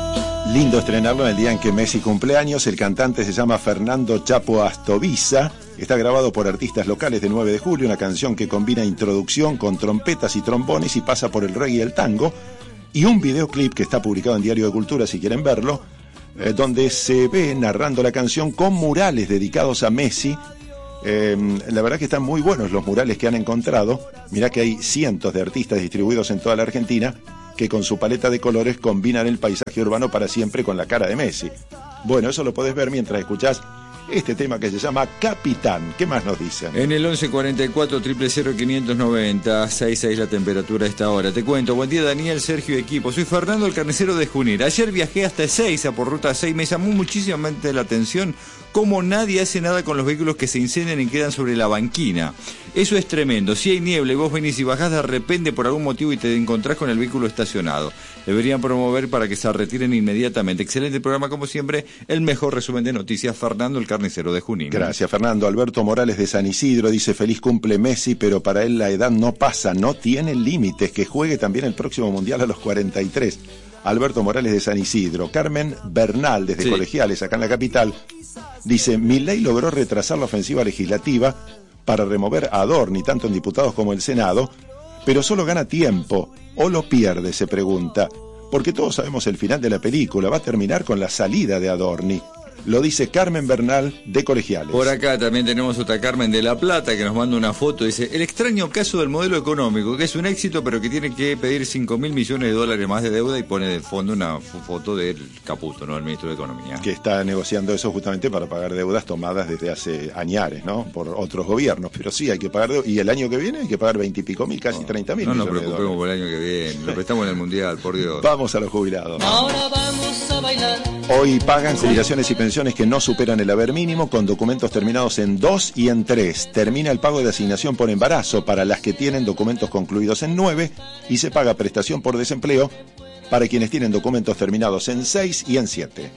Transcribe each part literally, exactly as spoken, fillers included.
Lindo estrenarlo en el día en que Messi cumpleaños. El cantante se llama Fernando Chapo Astoviza. Está grabado por artistas locales de nueve de julio, una canción que combina introducción con trompetas y trombones y pasa por el reggae y el tango. Y un videoclip que está publicado en Diario de Cultura, si quieren verlo, eh, donde se ve narrando la canción con murales dedicados a Messi. Eh, la verdad que están muy buenos los murales que han encontrado. Mirá que hay cientos de artistas distribuidos en toda la Argentina que con su paleta de colores combinan el paisaje urbano para siempre con la cara de Messi. Bueno, eso lo podés ver mientras escuchás este tema que se llama Capitán. ¿Qué más nos dicen? En el once cuarenta y cuatro, cero cero cero, quinientos noventa, sesenta y seis la temperatura a esta hora. Te cuento, buen día Daniel, Sergio y equipo. Soy Fernando, el carnicero de Junín. Ayer viajé hasta Ezeiza por ruta seis. Me llamó muchísimamente la atención cómo nadie hace nada con los vehículos que se incendian y quedan sobre la banquina. Eso es tremendo. Si hay niebla y vos venís y bajás de repente por algún motivo y te encontrás con el vehículo estacionado, deberían promover para que se retiren inmediatamente. Excelente programa, como siempre. El mejor resumen de noticias, Fernando, el carnicero de Junín. Gracias, Fernando. Alberto Morales de San Isidro dice: feliz cumple Messi, pero para él la edad no pasa, no tiene límites. Que juegue también el próximo Mundial a los cuarenta y tres. Alberto Morales de San Isidro. Carmen Bernal, desde sí. Colegiales, acá en la capital, dice: Milei logró retrasar la ofensiva legislativa para remover a Adorni, tanto en diputados como en el Senado, pero solo gana tiempo, o lo pierde, se pregunta, porque todos sabemos el final de la película, va a terminar con la salida de Adorni. Lo dice Carmen Bernal de Colegiales. Por acá también tenemos otra Carmen de La Plata que nos manda una foto. Dice: el extraño caso del modelo económico, que es un éxito pero que tiene que pedir cinco mil millones de dólares más de deuda, y pone de fondo una foto del Caputo, ¿no? El ministro de Economía. Que está negociando eso justamente para pagar deudas tomadas desde hace añares, ¿no? Por otros gobiernos. Pero sí, hay que pagar deudas. Y el año que viene hay que pagar veintipico mil, casi treinta mil. No nos preocupemos por el año que viene. Lo prestamos en el Mundial, por Dios. Vamos a los jubilados. Ahora vamos a bailar. Hoy pagan jubilaciones y pensiones que no superan el haber mínimo con documentos terminados en dos y en tres. Termina el pago de asignación por embarazo para las que tienen documentos concluidos en nueve y se paga prestación por desempleo para quienes tienen documentos terminados en seis y en siete.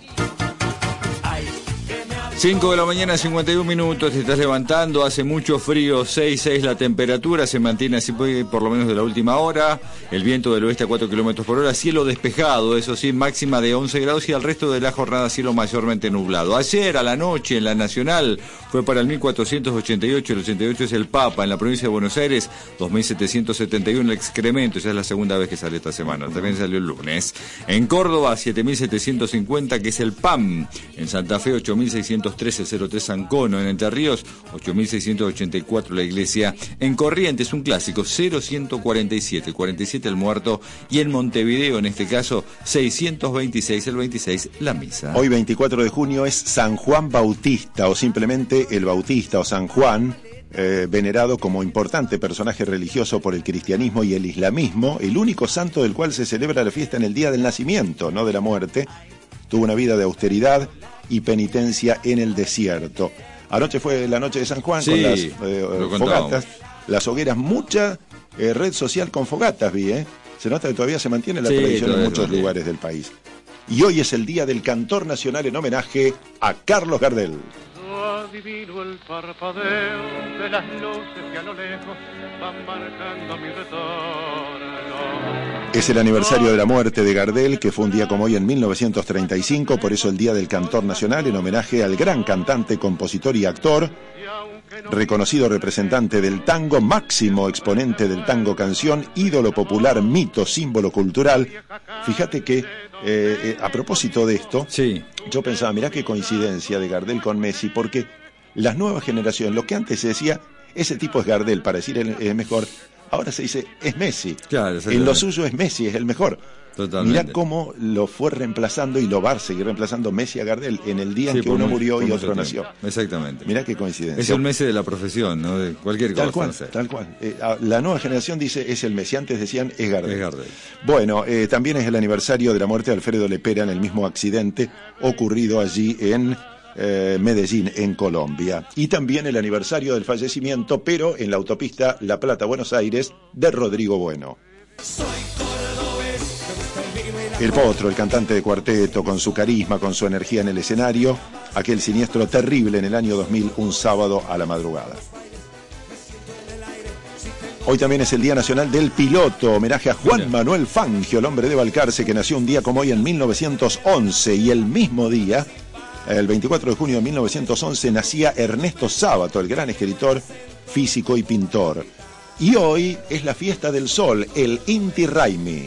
cinco de la mañana, cincuenta y un minutos, te estás levantando, hace mucho frío, seis, seis la temperatura, se mantiene así por lo menos de la última hora, el viento del oeste a cuatro kilómetros por hora, cielo despejado, eso sí, máxima de once grados y al resto de la jornada cielo mayormente nublado. Ayer a la noche en la Nacional fue para el mil cuatrocientos ochenta y ocho, el ochenta y ocho es el Papa, en la provincia de Buenos Aires, dos mil setecientos setenta y uno el excremento, esa es la segunda vez que sale esta semana, también salió el lunes. En Córdoba, siete mil setecientos cincuenta, que es el P A M, en Santa Fe, ocho mil seiscientos trece, cero tres Ancono, en Entre Ríos, ocho mil seiscientos ochenta y cuatro la Iglesia, en Corrientes, un clásico, cero ciento cuarenta y siete, cuarenta y siete el Muerto, y en Montevideo, en este caso, seiscientos veintiséis, el veintiséis la Misa. Hoy veinticuatro de junio es San Juan Bautista, o simplemente el Bautista o San Juan, eh, venerado como importante personaje religioso por el cristianismo y el islamismo, el único santo del cual se celebra la fiesta en el día del nacimiento, no de la muerte. Tuvo una vida de austeridad y penitencia en el desierto. Anoche fue la noche de San Juan, sí, con las eh, fogatas, las hogueras, mucha eh, red social con fogatas vi, ¿eh? Se nota que todavía se mantiene la sí, tradición en muchos eso, lugares sí. del país. Y hoy es el día del cantor nacional en homenaje a Carlos Gardel. Adivino el parpadeo de las luces que a lo lejos van marcando mi retorno. Es el aniversario de la muerte de Gardel, que fue un día como hoy en mil novecientos treinta y cinco, por eso el Día del Cantor Nacional, en homenaje al gran cantante, compositor y actor, reconocido representante del tango, máximo exponente del tango canción, ídolo popular, mito, símbolo cultural. Fíjate que, eh, eh, a propósito de esto, sí. yo pensaba, mirá qué coincidencia de Gardel con Messi, porque las nuevas generaciones, lo que antes se decía, ese tipo es Gardel, para decir el, el mejor, ahora se dice, es Messi. Claro, en lo suyo es Messi, es el mejor. Totalmente. Mirá cómo lo fue reemplazando y lo va a seguir reemplazando Messi a Gardel en el día sí, en que uno muy, murió y otro nació. Exactamente. Mirá qué coincidencia. Es el Messi de la profesión, ¿no? De cualquier cosa. Tal cual, no sé. tal cual. Eh, la nueva generación dice es el Messi, antes decían es Gardel. Es Gardel. Bueno, eh, también es el aniversario de la muerte de Alfredo Lepera en el mismo accidente ocurrido allí en eh, Medellín, en Colombia. Y también el aniversario del fallecimiento, pero en la autopista La Plata-Buenos Aires, de Rodrigo Bueno. El Potro, el cantante de cuarteto, con su carisma, con su energía en el escenario, aquel siniestro terrible en el año dos mil, un sábado a la madrugada. Hoy también es el Día Nacional del Piloto, homenaje a Juan Manuel Fangio, el hombre de Balcarce, que nació un día como hoy en mil novecientos once, y el mismo día, el veinticuatro de junio de mil novecientos once, nacía Ernesto Sábato, el gran escritor, físico y pintor. Y hoy es la fiesta del sol, el Inti Raymi,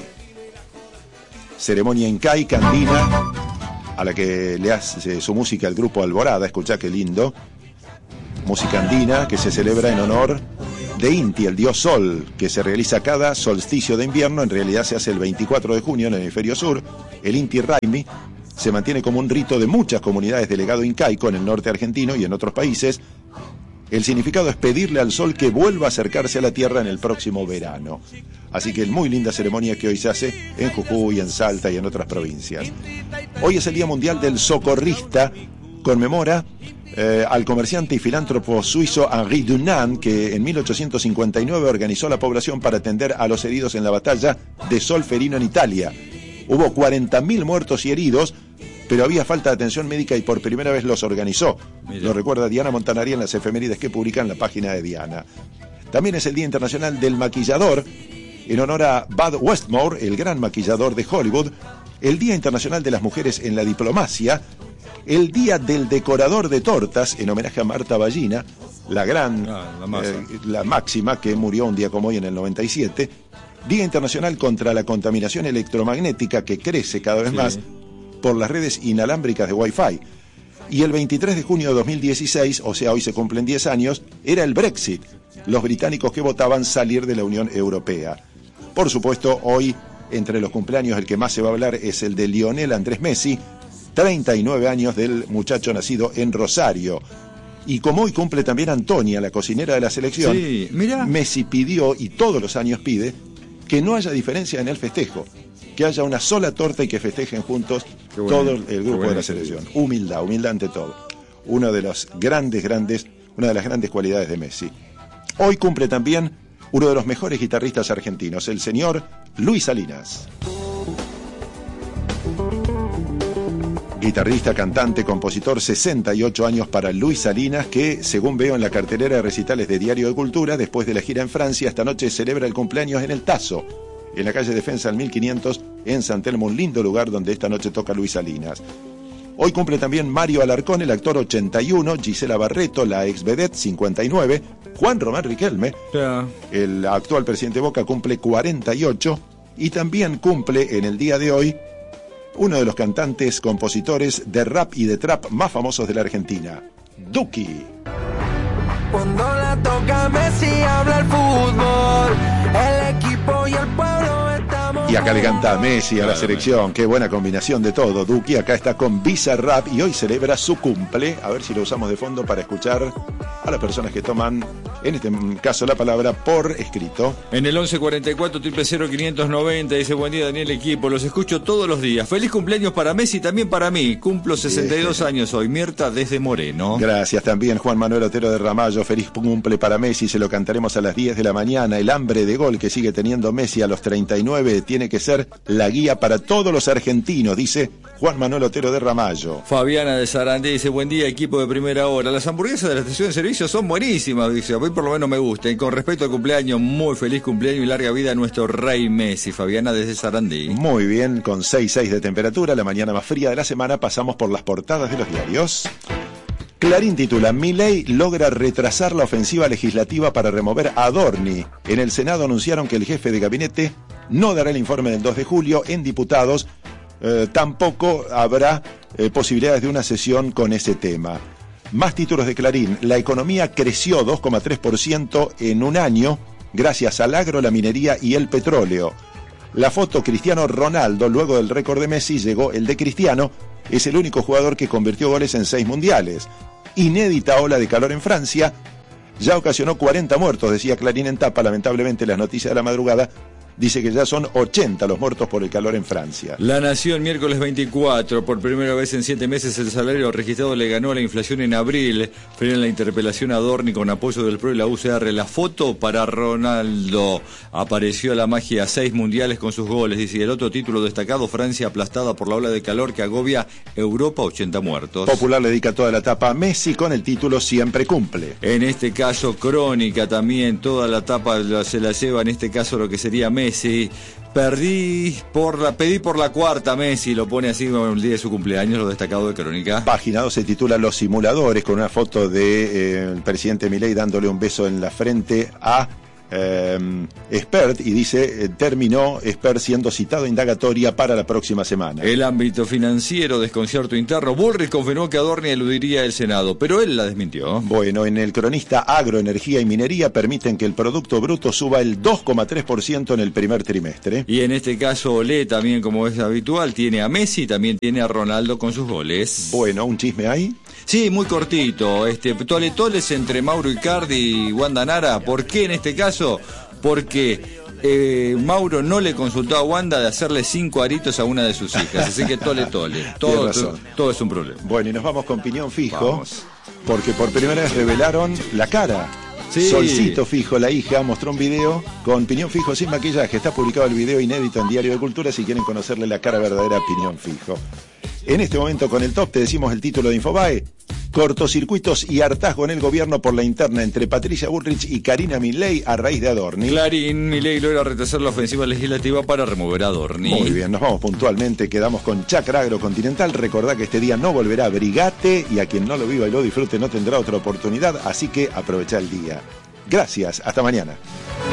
ceremonia incaica andina, a la que le hace su música el grupo Alborada. Escuchá qué lindo, música andina que se celebra en honor de Inti, el dios sol, que se realiza cada solsticio de invierno. En realidad se hace el veinticuatro de junio en el hemisferio sur. El Inti Raymi se mantiene como un rito de muchas comunidades de legado incaico en el norte argentino y en otros países. El significado es pedirle al sol que vuelva a acercarse a la tierra en el próximo verano. Así que muy linda ceremonia que hoy se hace en Jujuy, en Salta y en otras provincias. Hoy es el Día Mundial del Socorrista. Conmemora eh, al comerciante y filántropo suizo Henri Dunant, que en mil ochocientos cincuenta y nueve organizó la población para atender a los heridos en la batalla de Solferino en Italia. Hubo cuarenta mil muertos y heridos, pero había falta de atención médica y por primera vez los organizó. Mira. Lo recuerda Diana Montanari en las efemérides que publica en la página de Diana. También es el Día Internacional del Maquillador, en honor a Bud Westmore, el gran maquillador de Hollywood. El Día Internacional de las Mujeres en la Diplomacia. El Día del Decorador de Tortas, en homenaje a Marta Ballina, la gran, ah, la, eh, la máxima, que murió un día como hoy en el noventa y siete. Día Internacional contra la Contaminación Electromagnética, que crece cada vez sí. más por las redes inalámbricas de Wi-Fi. Y el veintitrés de junio de dos mil dieciséis, o sea, hoy se cumplen diez años, era el Brexit, los británicos que votaban salir de la Unión Europea. Por supuesto, hoy, entre los cumpleaños, el que más se va a hablar es el de Lionel Andrés Messi, treinta y nueve años del muchacho nacido en Rosario. Y como hoy cumple también Antonia, la cocinera de la selección, sí, mira. Messi pidió, y todos los años pide, que no haya diferencia en el festejo, que haya una sola torta y que festejen juntos bueno, todo el grupo bueno, de la selección. Humildad, humildad ante todo. Uno de los grandes, grandes, una de las grandes cualidades de Messi. Hoy cumple también uno de los mejores guitarristas argentinos, el señor Luis Salinas. Guitarrista, cantante, compositor, sesenta y ocho años para Luis Salinas, que, según veo en la cartelera de recitales de Diario de Cultura, después de la gira en Francia, esta noche celebra el cumpleaños en el Tazo, en la calle Defensa al mil quinientos, en San Telmo, un lindo lugar donde esta noche toca Luis Salinas. Hoy cumple también Mario Alarcón, el actor, ochenta y uno, Gisela Barreto, la ex vedette, cincuenta y nueve, Juan Román Riquelme, yeah. el actual presidente de Boca, cumple cuarenta y ocho, y también cumple en el día de hoy uno de los cantantes, compositores de rap y de trap más famosos de la Argentina, Duki. Cuando la toca Messi habla el fútbol, el equipo y el pueblo estamos... Y acá le canta a Messi, a la selección, qué buena combinación de todo. Duki acá está con Bizarrap y hoy celebra su cumple. A ver si lo usamos de fondo para escuchar a las personas que toman, en este caso, la palabra por escrito. En el once cuarenta y cuatro, triple cero, quinientos noventa, dice: buen día, Daniel, equipo, los escucho todos los días. Feliz cumpleaños para Messi, también para mí. Cumplo sesenta y dos Bien. años hoy. Mirta desde Moreno. Gracias también, Juan Manuel Otero de Ramallo. Feliz cumple para Messi, se lo cantaremos a las diez de la mañana. El hambre de gol que sigue teniendo Messi a los treinta y nueve tiene que ser la guía para todos los argentinos, dice Juan Manuel Otero de Ramallo. Fabiana de Sarandí dice: buen día, equipo de primera hora. Las hamburguesas de la estación de servicio son buenísimas, dice. A mí por lo menos me gustan. Y con respecto al cumpleaños, muy feliz cumpleaños y larga vida a nuestro rey Messi. Fabiana desde Sarandí. Muy bien, con seis seis de temperatura, la mañana más fría de la semana, pasamos por las portadas de los diarios. Clarín titula: Milei logra retrasar la ofensiva legislativa para remover a Adorni. En el Senado anunciaron que el jefe de gabinete no dará el informe del dos de julio. En diputados eh, tampoco habrá eh, posibilidades de una sesión con ese tema. Más títulos de Clarín: la economía creció dos coma tres por ciento en un año gracias al agro, la minería y el petróleo. La foto: Cristiano Ronaldo. Luego del récord de Messi llegó el de Cristiano. Es el único jugador que convirtió goles en seis mundiales. Inédita ola de calor en Francia ya ocasionó cuarenta muertos, decía Clarín en tapa. Lamentablemente, las noticias de la madrugada dice que ya son ochenta los muertos por el calor en Francia. La Nación, miércoles veinticuatro, por primera vez en siete meses el salario registrado le ganó a la inflación en abril. Frena la interpelación a Adorni con apoyo del P R O y la U C R. La foto para Ronaldo. Apareció la magia, seis mundiales con sus goles. Dice, el otro título destacado, Francia aplastada por la ola de calor que agobia Europa, ochenta muertos. Popular le dedica toda la tapa a Messi con el título Siempre cumple. En este caso, Crónica también, toda la tapa se la lleva, en este caso lo que sería Messi. Perdí por la, pedí por la cuarta Messi, lo pone así como el día de su cumpleaños, lo destacado de Crónica. Página dos se titula Los simuladores, con una foto de eh, el presidente Milei dándole un beso en la frente a eh, Spert, y dice, eh, terminó Spert siendo citado a indagatoria para la próxima semana. El ámbito financiero, desconcierto interno. Bullrich confirmó que Adorni eludiría el Senado, pero él la desmintió. Bueno, en el cronista, agroenergía y minería permiten que el Producto Bruto suba el dos coma tres por ciento en el primer trimestre. Y en este caso, Olé también, como es habitual, tiene a Messi, también tiene a Ronaldo con sus goles. Bueno, ¿un chisme ahí? Sí, muy cortito. Este, tole toles entre Mauro Icardi y Wanda Nara. ¿Por qué en este caso? Porque eh, Mauro no le consultó a Wanda de hacerle cinco aritos a una de sus hijas. Así que tole tole. Todo, todo, todo es un problema. Bueno, y nos vamos con Piñón Fijo. Vamos. Porque por primera vez revelaron la cara. Sí. Solcito Fijo, la hija, mostró un video con Piñón Fijo sin maquillaje. Está publicado el video inédito en Diario de Cultura si quieren conocerle la cara verdadera a Piñón Fijo. En este momento con el top te decimos el título de Infobae. Cortocircuitos y hartazgo en el gobierno por la interna entre Patricia Bullrich y Karina Milei a raíz de Adorni. Clarín, Milei logra retrasar la ofensiva legislativa para remover a Adorni. Muy bien, nos vamos puntualmente, quedamos con Chacra Agrocontinental. Recordá que este día no volverá Brigate y a quien no lo viva y lo disfrute no tendrá otra oportunidad, así que aprovecha el día. Gracias, hasta mañana.